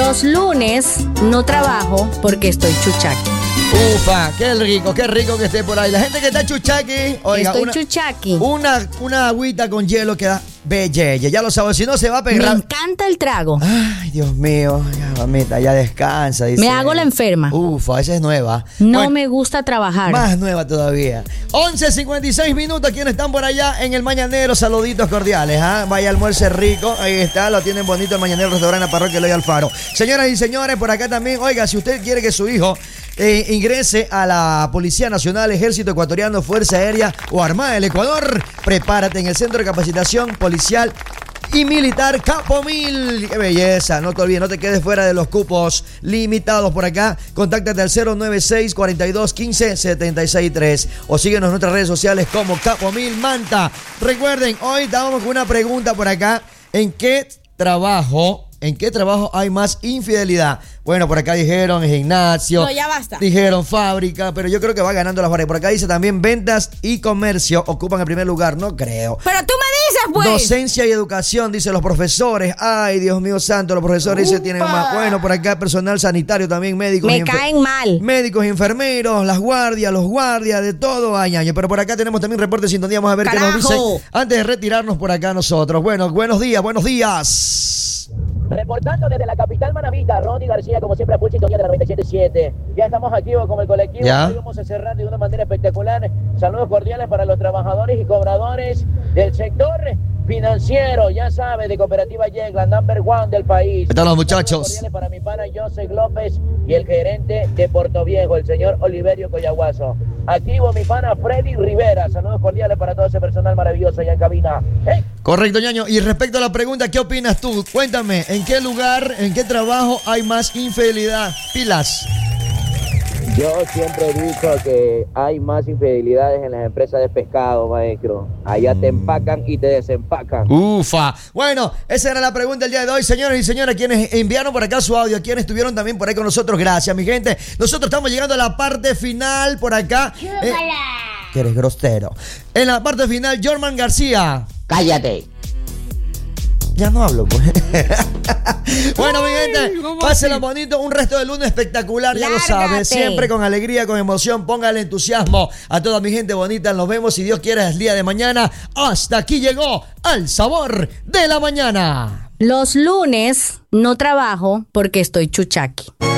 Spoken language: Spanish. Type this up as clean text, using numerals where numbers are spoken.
Los lunes no trabajo porque estoy chuchaqui. Ufa, qué rico que esté por ahí. La gente que está chuchaqui, oiga, Estoy chuchaqui. Una agüita con hielo queda belleye. Ya lo sabes, si no se va a pegar. Me encanta el trago. Ay, Dios mío, ya, mamita, ya descansa. Dice. Me hago la enferma. Ufa, esa es nueva. No Bueno, me gusta trabajar. más nueva todavía. 11:56 minutos. Quienes están por allá en el Mañanero, saluditos cordiales. Vaya, almuerce rico. Ahí está, lo tienen bonito el Mañanero, restaurante La Parroquia Eloy Alfaro. Señoras y señores, por acá también, oiga, si usted quiere que su hijo ingrese a la Policía Nacional, Ejército Ecuatoriano, Fuerza Aérea o Armada del Ecuador, prepárate en el Centro de Capacitación Policial y Militar Capomil. ¡Qué belleza! No te olvides, no te quedes fuera de los cupos limitados por acá. Contáctate al 096 42 15 763 o síguenos en nuestras redes sociales como Capomil Manta. Recuerden, hoy estábamos con una pregunta por acá. ¿En qué trabajo hay más infidelidad? Bueno, por acá dijeron gimnasio. No, ya basta. Dijeron fábrica, pero yo creo que va ganando las varias. Por acá dice también ventas y comercio ocupan el primer lugar. No creo. Pero tú me dices, pues. Docencia y educación, dice los profesores. Ay, Dios mío santo, los profesores dice tienen más. Bueno, por acá personal sanitario también, médicos. Me caen mal. Médicos, enfermeros, las guardias, los guardias, de todo hay año. Pero por acá tenemos también reporte de sintonía. Vamos a ver qué nos dice antes de retirarnos por acá nosotros. Bueno, buenos días. Reportando desde la capital manabita, Ronnie García, como siempre, Puchi, sintonía de la 97.7. Ya estamos activos con el colectivo. Hoy vamos a cerrar de una manera espectacular. Saludos cordiales para los trabajadores y cobradores del sector financiero, ya sabes, de Cooperativa Yegla, number one del país. ¿Qué tal los muchachos? Saludos cordiales para mi pana Joseph López y el gerente de Portoviejo, el señor Oliverio Coyaguazo. Activo mi pana Freddy Rivera. Saludos cordiales para todo ese personal maravilloso allá en cabina. ¡Hey! Correcto, ñaño. Y respecto a la pregunta, ¿qué opinas tú? Cuéntame, ¿en qué lugar, en qué trabajo hay más infidelidad? Pilas. Yo siempre he dicho que hay más infidelidades en las empresas de pescado, maestro. Allá te empacan y te desempacan. Ufa. Bueno, esa era la pregunta del día de hoy, señores y señoras, quienes enviaron por acá su audio, quienes estuvieron también por ahí con nosotros. Gracias, mi gente. Nosotros estamos llegando a la parte final por acá. Que eres grosero. En la parte final, Jorman García. ¡Cállate! Ya no hablo, pues. Bueno, mi gente, pásenla bonito. Un resto de lunes espectacular, ya lo sabes. Siempre con alegría, con emoción. Póngale entusiasmo a toda mi gente bonita. Nos vemos, si Dios quiere, el día de mañana. Hasta aquí llegó Al Sabor de la Mañana. Los lunes no trabajo porque estoy chuchaqui.